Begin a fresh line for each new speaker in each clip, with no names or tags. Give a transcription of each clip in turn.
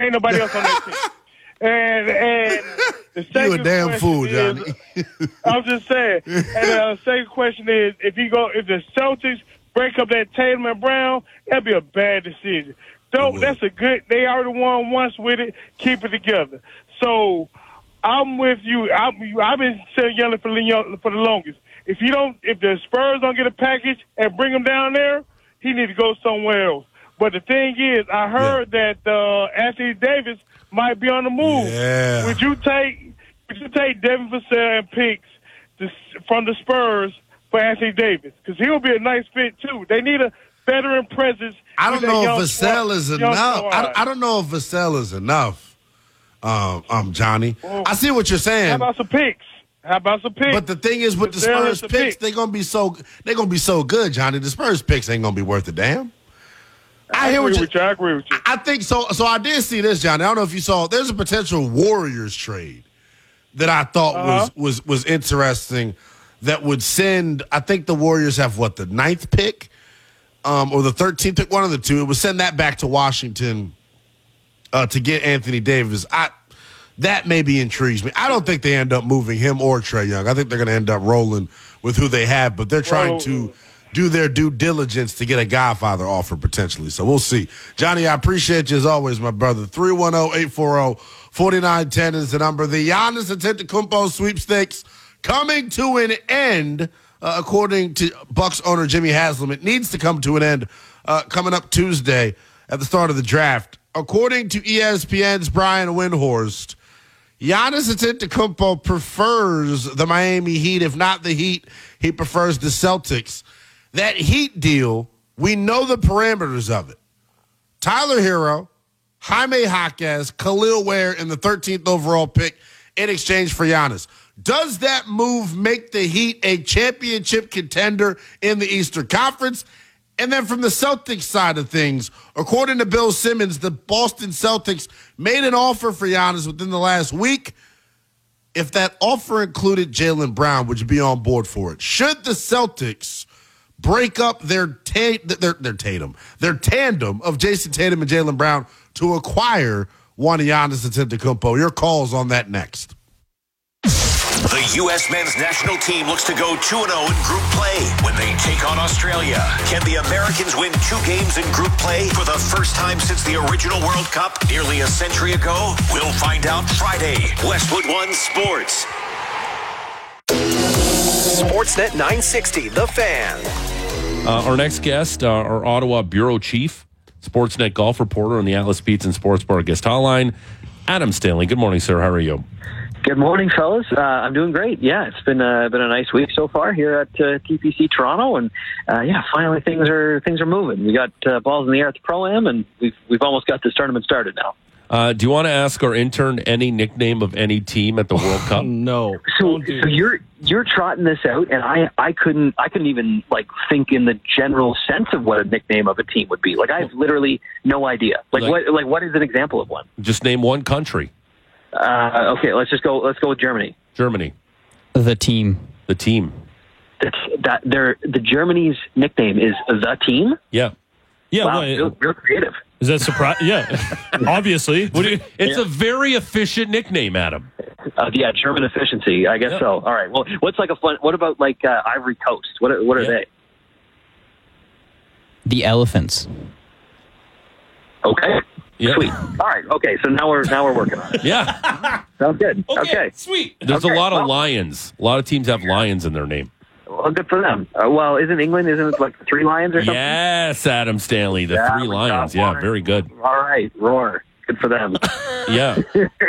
Ain't nobody else on that team. And the second
You a damn
question
fool,
is,
Johnny.
I'm just saying. And the second question is, if the Celtics break up that Tatum and Brown, that'd be a bad decision. So that's a good. They already won once with it. Keep it together. So I'm with you. I've been yelling for the longest. If the Spurs don't get a package and bring him down there, he need to go somewhere else. But the thing is, I heard that Anthony Davis might be on the move.
Yeah.
Would you take Devin Vassell and picks from the Spurs for Anthony Davis? Because he'll be a nice fit too. They need a veteran presence.
I don't know if Vassell is enough. I don't know if Vassell is enough, Johnny.
Well,
I see what you're saying.
How about some picks?
But the thing is, with the Spurs picks, they're gonna be so good, Johnny. The Spurs picks ain't gonna be worth a damn. I agree with you. I think so. So I did see this, Johnny. I don't know if you saw. There's a potential Warriors trade that I thought was interesting. That would send. I think the Warriors have the 9th pick, or the 13th pick, one of the two. It would send that back to Washington to get Anthony Davis. That maybe intrigues me. I don't think they end up moving him or Trae Young. I think they're going to end up rolling with who they have, but they're trying to do their due diligence to get a Godfather offer potentially. So we'll see. Johnny, I appreciate you as always, my brother. 310-840-4910 is the number. The Giannis Antetokounmpo sweepstakes coming to an end, according to Bucks owner Jimmy Haslam. It needs to come to an end coming up Tuesday at the start of the draft. According to ESPN's Brian Windhorst, Giannis Antetokounmpo prefers the Miami Heat. If not the Heat, he prefers the Celtics. That Heat deal, we know the parameters of it. Tyler Hero, Jaime Jaquez, Khalil Ware in the 13th overall pick in exchange for Giannis. Does that move make the Heat a championship contender in the Eastern Conference? And then from the Celtics side of things, according to Bill Simmons, the Boston Celtics made an offer for Giannis within the last week. If that offer included Jaylen Brown, would you be on board for it? Should the Celtics break up their tandem of Jason Tatum and Jaylen Brown to acquire one Giannis Antetokounmpo? Your calls on that next.
The U.S. men's national team looks to go 2-0 in group play when they take on Australia. Can the Americans win 2 games in group play for the first time since the original World Cup nearly a century ago? We'll find out Friday. Westwood One Sports.
Sportsnet 960, The Fan.
Our next guest, our Ottawa bureau chief, Sportsnet golf reporter on the Atlas Pizza and Sports Bar guest hotline, Adam Stanley. Good morning, sir. How are you?
Good morning, fellas. I'm doing great. Yeah, it's been a nice week so far here at TPC Toronto, and finally things are moving. We got balls in the air at the Pro-Am, and we've almost got this tournament started now.
Do you want to ask our intern any nickname of any team at the World Cup?
No.
So you're trotting this out, and I couldn't even think in the general sense of what a nickname of a team would be. I have literally no idea. What is an example of one?
Just name one country.
Okay, let's go with Germany.
Germany.
The team.
The team.
The Germany's nickname is the team.
Yeah.
Yeah.
Wow,
well,
real creative.
Is that surprise? Yeah, obviously.
It's a very efficient nickname, Adam.
German efficiency. I guess so. All right. Well, what's like a fun? What about Ivory Coast? What are they?
The elephants.
Okay.
Yeah.
Sweet. All right. Okay. So now we're working on it.
Yeah.
Sounds good. Okay.
Sweet. There's a lot of lions. A lot of teams have lions in their name.
Well, good for them. Isn't it like 3 lions or something?
Yes, Adam Stanley. The 3 lions. Yeah, very good.
All right. Roar. Good for them.
Yeah.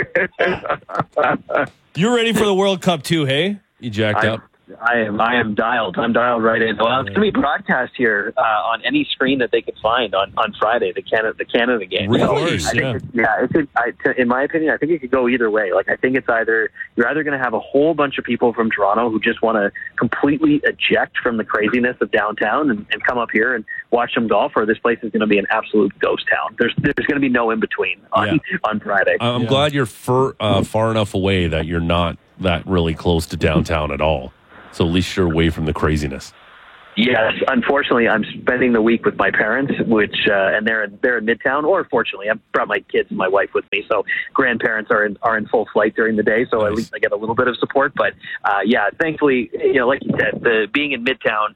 You're ready for the World Cup too, hey?
You jacked up?
I am dialed. I'm dialed right in. Well, it's going to be broadcast here on any screen that they could find on Friday, the Canada game.
Really?
So in my opinion, I think it could go either way. I think it's you're either going to have a whole bunch of people from Toronto who just want to completely eject from the craziness of downtown and come up here and watch some golf, or this place is going to be an absolute ghost town. There's going to be no in between on Friday.
I'm glad you're far enough away that you're not that really close to downtown at all. So at least you're away from the craziness.
Yes, unfortunately, I'm spending the week with my parents, which and they're in Midtown. Or fortunately, I brought my kids and my wife with me, so grandparents are in full flight during the day. So at least I get a little bit of support. But thankfully, like you said, being in Midtown,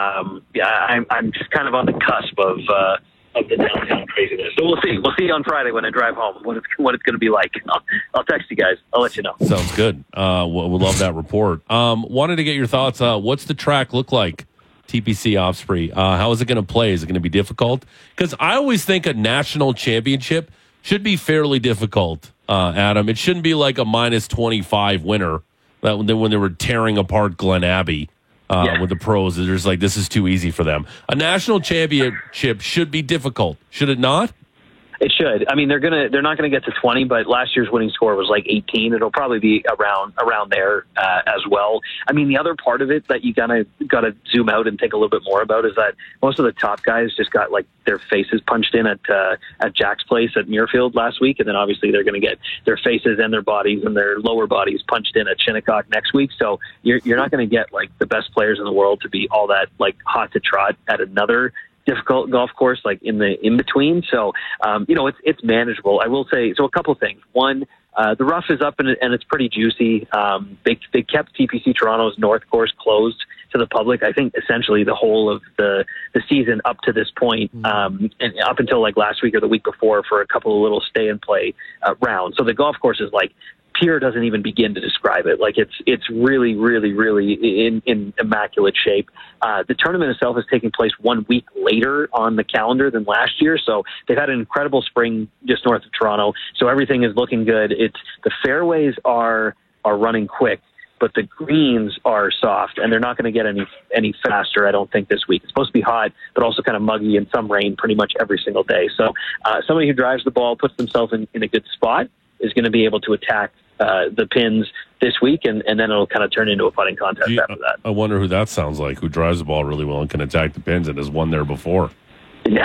I'm just kind of on the cusp of the downtown craziness. So we'll see. We'll see on Friday when I drive home what it's going to be like. I'll text you guys. I'll let you know.
Sounds good. We'll love that report. Wanted to get your thoughts. What's the track look like? TPC Osprey. How is it going to play? Is it going to be difficult? Because I always think a national championship should be fairly difficult, Adam. It shouldn't be like a minus 25 winner when they were tearing apart Glen Abbey with the pros. There's like, this is too easy for them. A national championship should be difficult. Should it not?
It should. I mean, they're not gonna get to 20, but last year's winning score was like 18. It'll probably be around there as well. I mean, the other part of it that you gotta zoom out and think a little bit more about is that most of the top guys just got like their faces punched in at Jack's place at Muirfield last week, and then obviously they're gonna get their faces and their bodies and their lower bodies punched in at Shinnecock next week. So you're not gonna get like the best players in the world to be all that like hot to trot at another difficult golf course like in between. So it's manageable. I will say so a couple of things. One, the rough is up and it's pretty juicy. They kept TPC Toronto's North course closed to the public, I think essentially the whole of the season up to this point, and up until like last week or the week before for a couple of little stay and play rounds. So the golf course is like Pierre doesn't even begin to describe it. Like it's really, really, really in immaculate shape. The tournament itself is taking place 1 week later on the calendar than last year. So they've had an incredible spring just north of Toronto. So everything is looking good. The fairways are running quick, but the greens are soft, and they're not going to get any faster, I don't think, this week. It's supposed to be hot, but also kind of muggy and some rain pretty much every single day. So somebody who drives the ball, puts themselves in a good spot, is going to be able to attack the pins this week, and then it'll kind of turn into a putting contest after that.
I wonder who that sounds like, who drives the ball really well and can attack the pins and has won there before.
Yeah.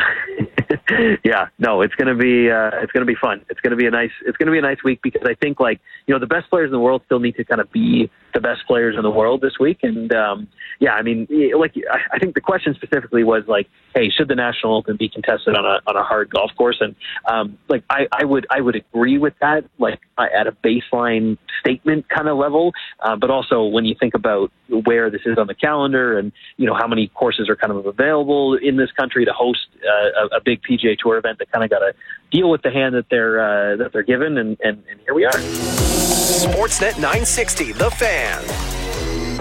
Yeah, no, it's going to be fun. It's going to be a nice week because I think the best players in the world still need to kind of be the best players in the world this week. And I mean, I think the question specifically was like, hey, should the National Open be contested on a hard golf course? And I would agree with that, like at a baseline statement kind of level. But also when you think about where this is on the calendar and how many courses are kind of available in this country to host a big PGA Tour event, that kind of got to deal with the hand that they're given, and here we are.
Sportsnet 960, The Fan.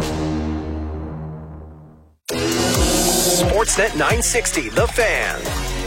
Sportsnet 960, The Fan.